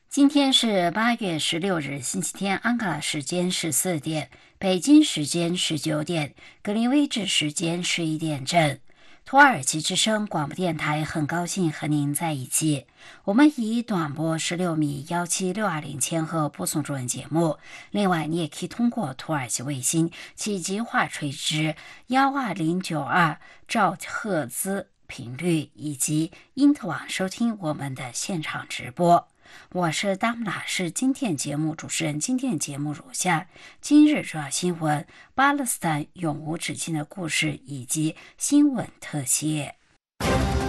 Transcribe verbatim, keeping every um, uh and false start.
今天是八月十六日，星期天，安卡拉时间十四点，北京时间十九点，格林威治时间十一点整。土耳其之声广播电台很高兴和您在一起。我们以短波十六米幺七六二零千赫播送中文节目。另外，你也可以通过土耳其卫星企及话垂直幺二零九二兆赫兹频率以及因特网收听我们的现场直播。我是达姆拉，是今天节目主持人。今天节目如下：今日主要新闻、巴勒斯坦永无止境的故事以及新闻特写。